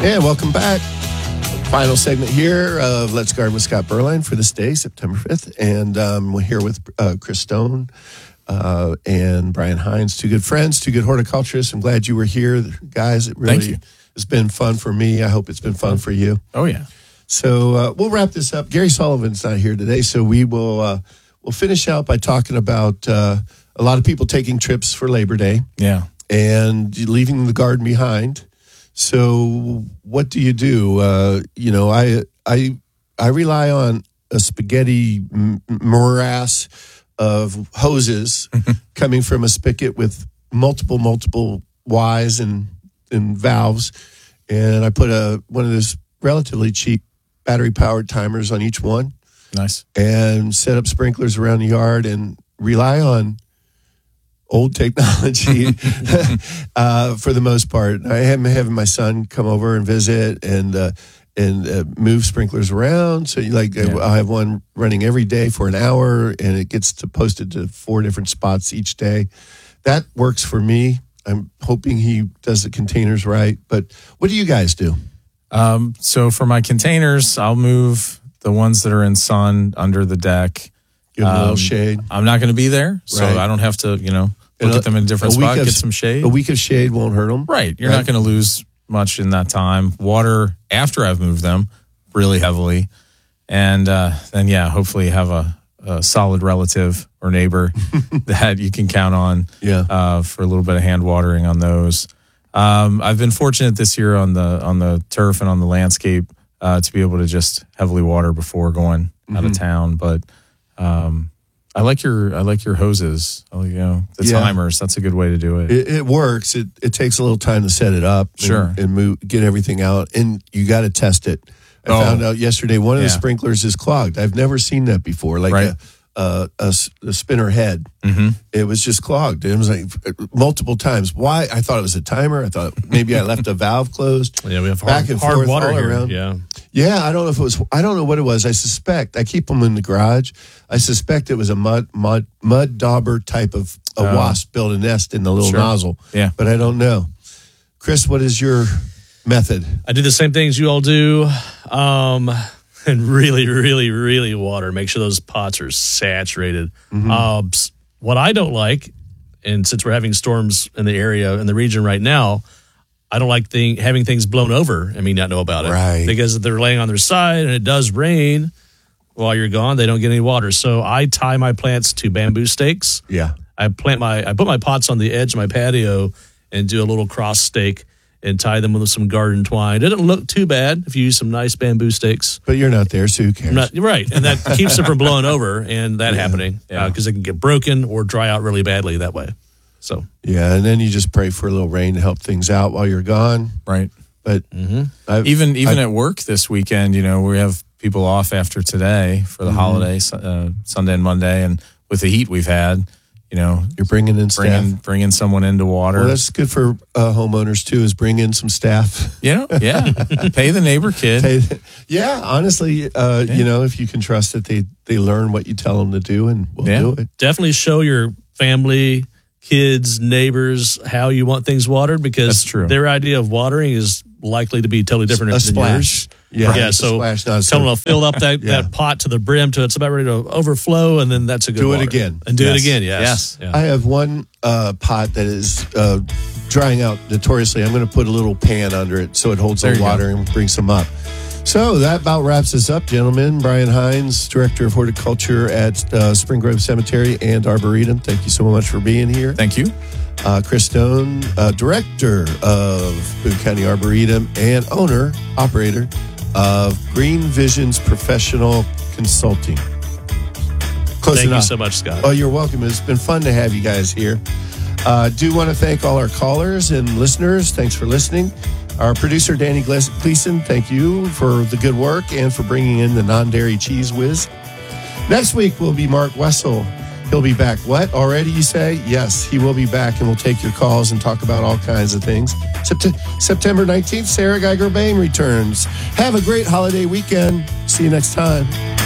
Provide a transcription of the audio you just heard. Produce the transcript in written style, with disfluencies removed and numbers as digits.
And welcome back. Final segment here of Let's Garden with Scott Berline for this day, September 5th. And we're here with Chris Stone and Brian Hines, two good friends, two good horticulturists. I'm glad you were here, guys. It really has been fun for me. I hope it's been fun for you. Oh, yeah. So we'll wrap this up. Gary Sullivan's not here today, so we'll finish out by talking about a lot of people taking trips for Labor Day. Yeah. And leaving the garden behind. So what do you do? I rely on a spaghetti morass of hoses coming from a spigot with multiple Ys and valves, and I put one of those relatively cheap battery-powered timers on each one. Nice. And set up sprinklers around the yard and rely on old technology for the most part. I am having my son come over and visit and move sprinklers around. So I have one running every day for an hour, and it gets posted to 4 different spots each day. That works for me. I'm hoping he does the containers right. But what do you guys do? So for my containers, I'll move the ones that are in sun under the deck. Give them a little shade. I'm not going to be there, so I don't have to, look at them in a different spot, get some shade. A week of shade won't hurt them. Right. You're not going to lose much in that time. Water after I've moved them really heavily. And then, hopefully have a solid relative or neighbor that you can count on for a little bit of hand watering on those. I've been fortunate this year on the turf and on the landscape to be able to just heavily water before going out of town. But I like your hoses. The timers. That's a good way to do it. It works. It takes a little time to set it up. And get everything out, and you got to test it. I found out yesterday one of the sprinklers is clogged. I've never seen that before. A spinner head. It was just clogged. It was like multiple times. Why? I thought it was a timer. I thought maybe I left a valve closed. Yeah, we have back and hard forth water all here. around. Yeah. I don't know if it was. I don't know what it was. I suspect. I keep them in the garage. I suspect it was a mud dauber type of a wasp built a nest in the little nozzle. Yeah, but I don't know. Chris, what is your method? I do the same things you all do. And really, really, really water. Make sure those pots are saturated. What I don't like, and since we're having storms in the area, in the region right now, I don't like having things blown over and me not know about it. Right. Because if they're laying on their side and it does rain while you're gone, they don't get any water. So I tie my plants to bamboo stakes. Yeah. I put my pots on the edge of my patio and do a little cross stake and tie them with some garden twine. It doesn't look too bad if you use some nice bamboo stakes. But you're not there, so who cares? Right, and that keeps them from blowing over and that happening because it can get broken or dry out really badly that way. So and then you just pray for a little rain to help things out while you're gone. Right. But even at work this weekend, we have people off after today for the holiday, Sunday and Monday, and with the heat we've had. You're bringing in staff. Bringing someone into water. Well, that's good for homeowners, too, is bring in some staff. Pay the neighbor kid. Honestly, if you can trust that they learn what you tell them to do, and we'll do it. Definitely show your family, kids, neighbors how you want things watered, because their idea of watering is likely to be totally different than yours. So tell them to fill up that pot to the brim till it's about ready to overflow, and then that's a good water. Do it again. And do it again, yes. I have one pot that is drying out notoriously. I'm going to put a little pan under it so it holds the water and brings some up. So that about wraps us up, gentlemen. Brian Hines, Director of Horticulture at Spring Grove Cemetery and Arboretum. Thank you so much for being here. Thank you. Chris Stone, Director of Boone County Arboretum and operator of Green Visions Professional Consulting. Thank you so much, Scott. Oh, you're welcome. It's been fun to have you guys here. Do want to thank all our callers and listeners. Thanks for listening. Our producer, Danny Gleason, thank you for the good work and for bringing in the non-dairy cheese whiz. Next week will be Mark Wessel. He'll be back. What? Already, you say? Yes, he will be back, and we'll take your calls and talk about all kinds of things. September 19th, Sarah Geiger-Bain returns. Have a great holiday weekend. See you next time.